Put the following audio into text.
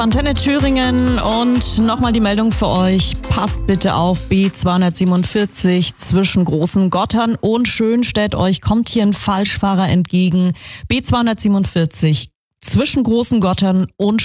Antenne Thüringen und nochmal die Meldung für euch. Passt bitte auf, B247 zwischen Großen Gottern und Schönstedt. Euch kommt hier ein Falschfahrer entgegen. B247 zwischen Großen Gottern und